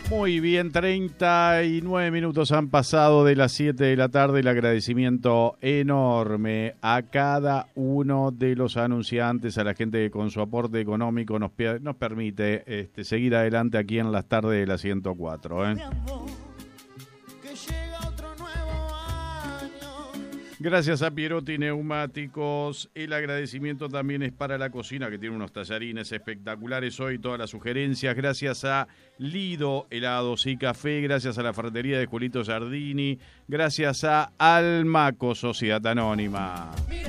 Muy bien, 39 minutos han pasado de las 7 de la tarde. El agradecimiento enorme a cada uno de los anunciantes, a la gente que con su aporte económico nos permite seguir adelante aquí en las tardes de la 104. Gracias a Pierotti Neumáticos. El agradecimiento también es para la cocina, que tiene unos tallarines espectaculares hoy, todas las sugerencias. Gracias a Lido Helados y Café, gracias a la ferretería de Julito Giardini, gracias a Almaco Sociedad Anónima.